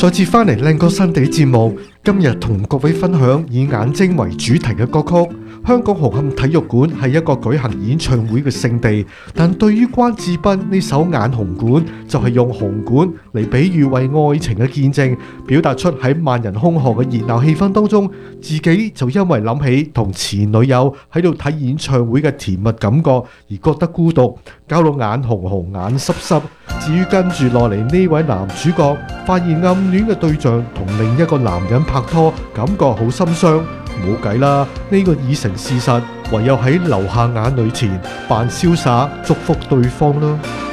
再次翻嚟靚歌新地節目，今日同各位分享以眼睛為主題嘅歌曲。香港紅磡體育館係一個舉行演唱會嘅聖地，但對於關智斌呢首《眼紅館》就係用紅館嚟比喻為愛情嘅見證，表達出喺萬人空巷嘅熱鬧氣氛當中，自己就因為諗起同前女友喺度睇演唱會嘅甜蜜感覺而覺得孤獨，搞到眼紅紅眼濕濕。至於跟住落嚟呢位男主角，發現暗戀嘅對象同另一個男人拍拖，感覺好心傷。冇計啦，呢個已成事實，唯有喺流下眼淚前扮瀟灑，祝福對方啦。